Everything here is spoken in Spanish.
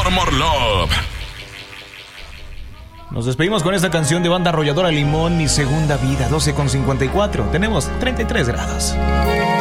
More, more love. Nos despedimos con esta canción de Banda Arrolladora Limón, Mi Segunda Vida, 12:54. Tenemos 33 grados.